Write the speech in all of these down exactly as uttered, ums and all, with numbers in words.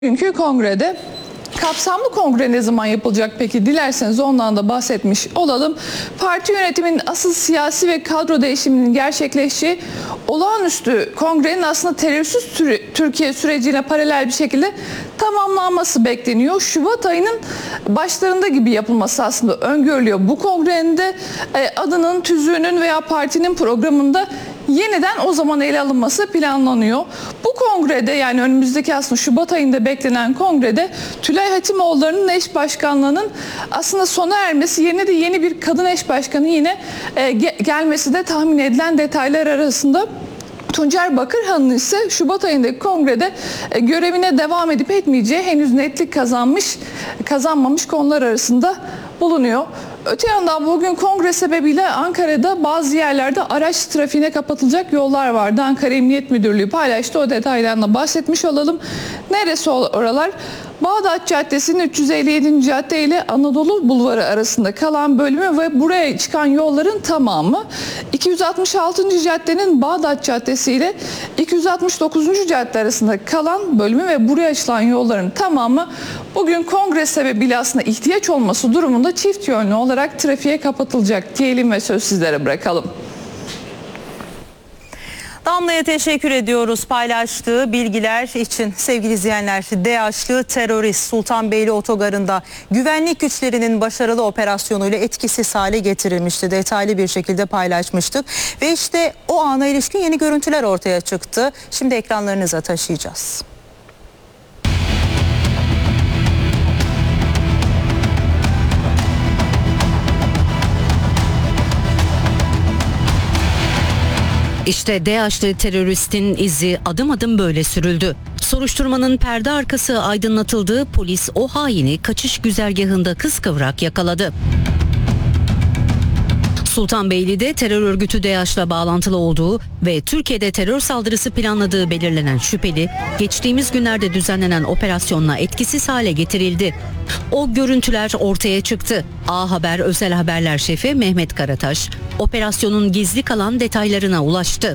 Bugünkü kongrede kapsamlı kongre ne zaman yapılacak peki? Dilerseniz ondan da bahsetmiş olalım. Parti yönetiminin asıl siyasi ve kadro değişiminin gerçekleşeceği olağanüstü kongrenin aslında terörsüz Türkiye süreciyle paralel bir şekilde tamamlanması bekleniyor. Şubat ayının başlarında gibi yapılması aslında öngörülüyor. Bu kongrenin de adının, tüzüğünün veya partinin programında yeniden o zaman ele alınması planlanıyor. Bu kongrede, yani önümüzdeki aslında Şubat ayında beklenen kongrede Tülay Hatimoğulları'nın eş başkanlığının aslında sona ermesi, yerine de yeni bir kadın eş başkanı yine e, gelmesi de tahmin edilen detaylar arasında. Tuncer Bakırhan'ın ise Şubat ayındaki kongrede görevine devam edip etmeyeceği henüz netlik kazanmış, kazanmamış konular arasında bulunuyor. Öte yandan bugün kongre sebebiyle Ankara'da bazı yerlerde araç trafiğine kapatılacak yollar vardı. Ankara Emniyet Müdürlüğü paylaştı. O detaydan da bahsetmiş olalım. Neresi oralar? Bağdat Caddesi'nin üç yüz elli yedinci cadde ile Anadolu Bulvarı arasında kalan bölümü ve buraya çıkan yolların tamamı. iki yüz altmış altıncı caddenin Bağdat Caddesi ile iki yüz altmış dokuzuncu cadde arasında kalan bölümü ve buraya açılan yolların tamamı bugün kongre sebebiyle aslında ihtiyaç olması durumunda çift yönlü olarak trafiğe kapatılacak diyelim ve söz sizlere bırakalım. Damla'ya teşekkür ediyoruz paylaştığı bilgiler için. Sevgili izleyenler, DAEŞ'lı terörist Sultanbeyli Otogarı'nda güvenlik güçlerinin başarılı operasyonuyla etkisiz hale getirilmişti. Detaylı bir şekilde paylaşmıştık. Ve işte o ana ilişkin yeni görüntüler ortaya çıktı. Şimdi ekranlarınıza taşıyacağız. İşte DAEŞ'li teröristin izi adım adım böyle sürüldü. Soruşturmanın perde arkası aydınlatıldığı polis o haini kaçış güzergahında kıskıvrak yakaladı. Sultanbeyli'de terör örgütü DAEŞ'la bağlantılı olduğu ve Türkiye'de terör saldırısı planladığı belirlenen şüpheli, geçtiğimiz günlerde düzenlenen operasyonla etkisiz hale getirildi. O görüntüler ortaya çıktı. A Haber Özel Haberler Şefi Mehmet Karataş, operasyonun gizli kalan detaylarına ulaştı.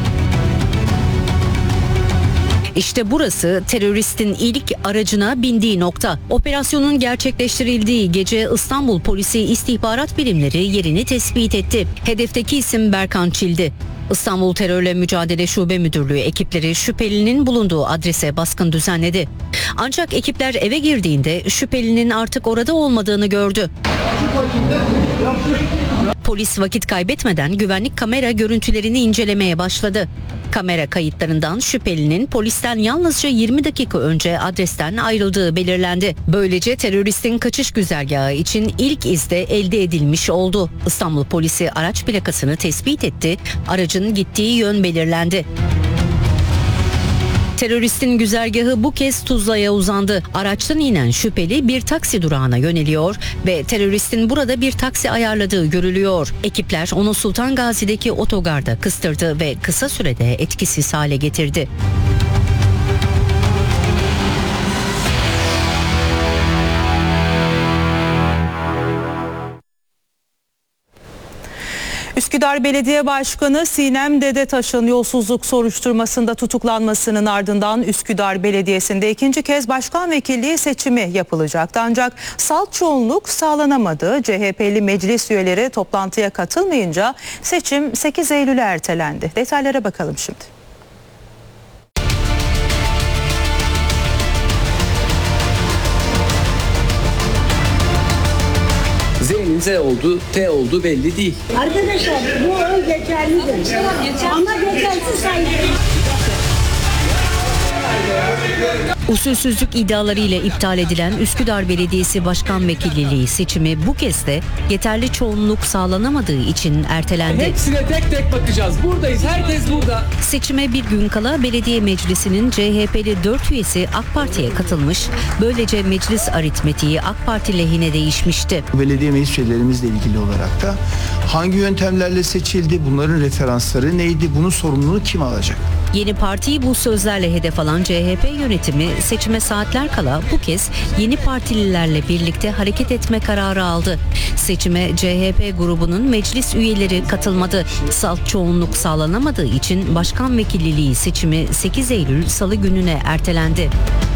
İşte burası teröristin ilk aracına bindiği nokta. Operasyonun gerçekleştirildiği gece İstanbul Polisi İstihbarat Birimleri yerini tespit etti. Hedefteki isim Berkan Çildi. İstanbul Terörle Mücadele Şube Müdürlüğü ekipleri şüphelinin bulunduğu adrese baskın düzenledi. Ancak ekipler eve girdiğinde şüphelinin artık orada olmadığını gördü. Polis vakit kaybetmeden güvenlik kamera görüntülerini incelemeye başladı. Kamera kayıtlarından şüphelinin polisten yalnızca yirmi dakika önce adresten ayrıldığı belirlendi. Böylece teröristin kaçış güzergahı için ilk iz de elde edilmiş oldu. İstanbul Polisi araç plakasını tespit etti. Aracın gittiği yön belirlendi. Teröristin güzergahı bu kez Tuzla'ya uzandı. Araçtan inen şüpheli bir taksi durağına yöneliyor ve teröristin burada bir taksi ayarladığı görülüyor. Ekipler onu Sultan Gazi'deki otogarda kıstırdı ve kısa sürede etkisiz hale getirdi. Üsküdar Belediye Başkanı Sinem Dedetaş'ın yolsuzluk soruşturmasında tutuklanmasının ardından Üsküdar Belediyesi'nde ikinci kez başkan vekilliği seçimi yapılacaktı. Ancak salt çoğunluk sağlanamadı. C H P'li meclis üyeleri toplantıya katılmayınca seçim sekiz Eylül'e ertelendi. Detaylara bakalım şimdi. Z'nin Z oldu, T oldu belli değil. Arkadaşlar bu oy geçerlidir. Ama geçersiz sayılır. Usulsüzlük iddialarıyla iptal edilen Üsküdar Belediyesi Başkan Vekilliği seçimi bu kez de yeterli çoğunluk sağlanamadığı için ertelendi. Hepsine tek tek bakacağız. Buradayız. Herkes burada. Seçime bir gün kala belediye meclisinin C H P'li dört üyesi AK Parti'ye katılmış. Böylece meclis aritmetiği AK Parti lehine değişmişti. Belediye meclis üyelerimizle ilgili olarak da hangi yöntemlerle seçildi, bunların referansları neydi, bunun sorumluluğunu kim alacak? Yeni partiyi bu sözlerle hedef alan C H P yönetimi seçime saatler kala bu kez yeni partililerle birlikte hareket etme kararı aldı. Seçime C H P grubunun meclis üyeleri katılmadı. Salt çoğunluk sağlanamadığı için başkan vekilliği seçimi sekiz Eylül Salı gününe ertelendi.